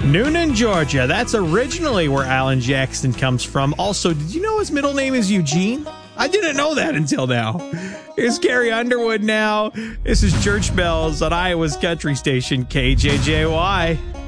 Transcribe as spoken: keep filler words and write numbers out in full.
Noonan, Georgia. That's originally where Alan Jackson comes from. Also, did you know his middle name is Eugene? I didn't know that until now. Here's Carrie Underwood now. This is Church Bells on Iowa's country station, K J J Y.